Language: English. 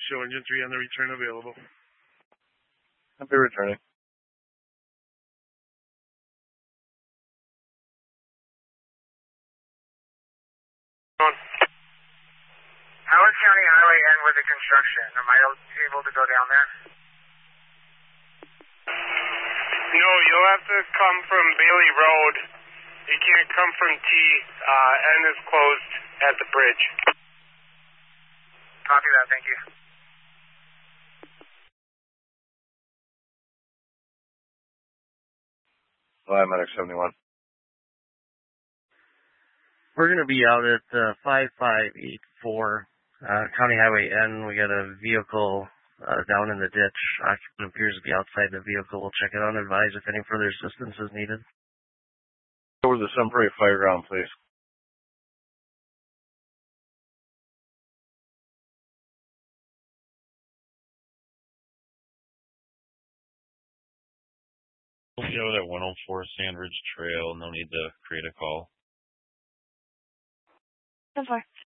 show engine 3 on the return available. I'll be returning. How is County Highway N with the construction? Am I able to go down there? No, you'll have to come from Bailey Road. You can't come from T. N is closed at the bridge. Copy that, thank you. Medic 71. We're going to be out at 5584 County Highway N. We got a vehicle down in the ditch. Occupant appears to be outside the vehicle. We'll check it out and advise if any further assistance is needed. Over the Sunbury Fireground, please. We'll be out at 104 Sandridge Trail. No need to create a call. 10-4.